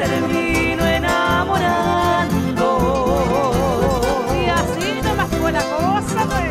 termino enamorando. Y así nomás fue la cosa, pues.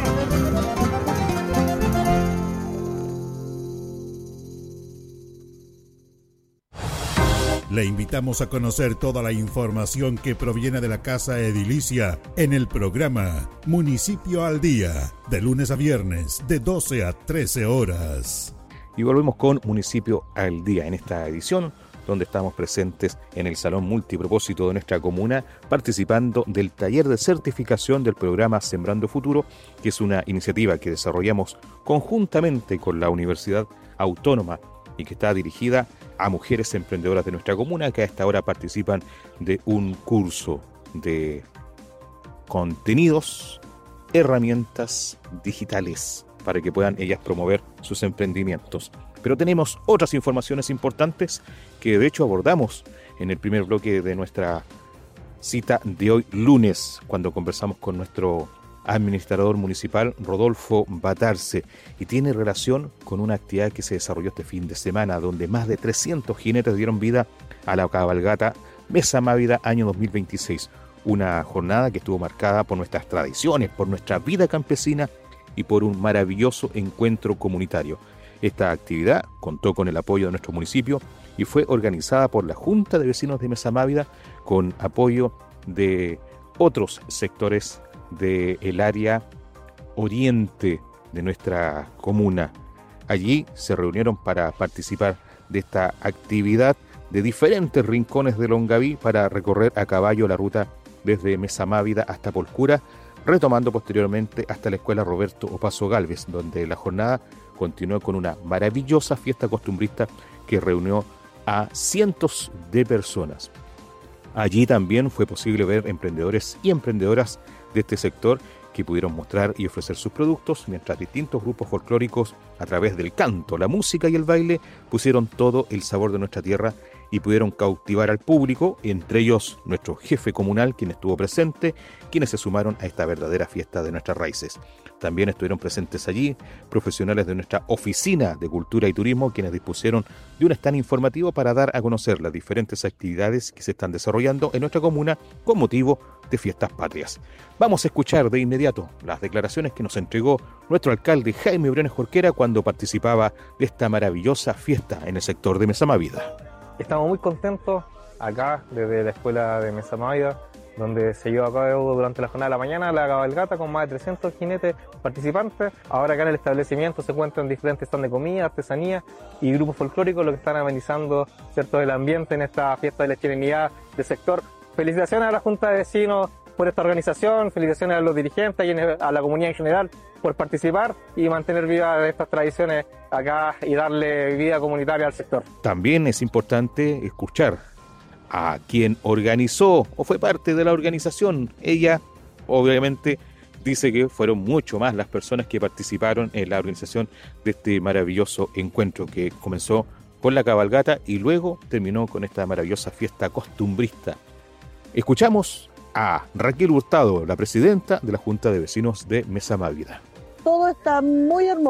Le invitamos a conocer toda la información que proviene de la Casa Edilicia en el programa Municipio al Día, de lunes a viernes, de 12 a 13 horas. Y volvemos con Municipio al Día en esta edición, donde estamos presentes en el Salón Multipropósito de nuestra comuna, participando del taller de certificación del programa Sembrando Futuro, que es una iniciativa que desarrollamos conjuntamente con la Universidad Autónoma y que está dirigida a mujeres emprendedoras de nuestra comuna que a esta hora participan de un curso de contenidos, herramientas digitales para que puedan ellas promover sus emprendimientos. Pero tenemos otras informaciones importantes que de hecho abordamos en el primer bloque de nuestra cita de hoy lunes, cuando conversamos con nuestro administrador municipal Rodolfo Batarse, y tiene relación con una actividad que se desarrolló este fin de semana, donde más de 300 jinetes dieron vida a la cabalgata Mesa Mávida año 2026, una jornada que estuvo marcada por nuestras tradiciones, por nuestra vida campesina y por un maravilloso encuentro comunitario. Esta actividad contó con el apoyo de nuestro municipio y fue organizada por la Junta de Vecinos de Mesa Mávida con apoyo de otros sectores del área oriente de nuestra comuna. Allí se reunieron para participar de esta actividad de diferentes rincones de Longaví para recorrer a caballo la ruta desde Mesa Mávida hasta Polcura, retomando posteriormente hasta la Escuela Roberto Opaso Gálvez, donde la jornada continuó con una maravillosa fiesta costumbrista que reunió a cientos de personas. Allí también fue posible ver emprendedores y emprendedoras de este sector que pudieron mostrar y ofrecer sus productos, mientras distintos grupos folclóricos, a través del canto, la música y el baile, pusieron todo el sabor de nuestra tierra y pudieron cautivar al público, entre ellos nuestro jefe comunal, quien estuvo presente, quienes se sumaron a esta verdadera fiesta de nuestras raíces. También estuvieron presentes allí profesionales de nuestra Oficina de Cultura y Turismo, quienes dispusieron de un stand informativo para dar a conocer las diferentes actividades que se están desarrollando en nuestra comuna con motivo de fiestas patrias. Vamos a escuchar de inmediato las declaraciones que nos entregó nuestro alcalde Jaime Briones Jorquera cuando participaba de esta maravillosa fiesta en el sector de Mesa Mávida. Estamos muy contentos acá desde la escuela de Mesa Mávida, donde se llevó a cabo durante la jornada de la mañana la cabalgata con más de 300 jinetes participantes. Ahora acá en el establecimiento se encuentran diferentes stands de comida, artesanía y grupos folclóricos, lo que están amenizando, ¿cierto?, el ambiente en esta fiesta de la chilenidad del sector. Felicitaciones a la Junta de Vecinos por esta organización, felicitaciones a los dirigentes y a la comunidad en general por participar y mantener vivas estas tradiciones acá y darle vida comunitaria al sector. También es importante escuchar a quien organizó o fue parte de la organización. Ella obviamente dice que fueron mucho más las personas que participaron en la organización de este maravilloso encuentro que comenzó con la cabalgata y luego terminó con esta maravillosa fiesta costumbrista. Escuchamos a Raquel Hurtado, la presidenta de la Junta de Vecinos de Mesa Mávida. Todo está muy hermoso.